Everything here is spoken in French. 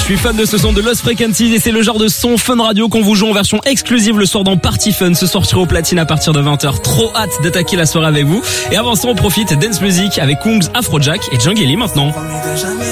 suis fan de ce son de Lost Frequencies et c'est le genre de son Fun Radio qu'on vous joue en version exclusive le soir dans Party Fun. Ce soir sur au platine à partir de 20h. Trop hâte d'attaquer la soirée avec vous. Et avant ça, on profite dance music avec Kungs, Afrojack et Jungle maintenant.